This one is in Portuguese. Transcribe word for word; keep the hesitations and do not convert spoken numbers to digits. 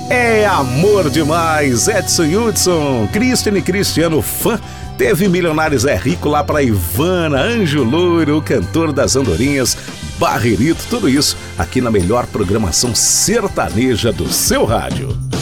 É amor demais, Edson Hudson, Cristiane Cristiano, fã. Teve Milionários é Rico lá pra Ivana, Anjo Loiro, o cantor das Andorinhas, Barrerito, tudo isso aqui na melhor programação sertaneja do seu rádio.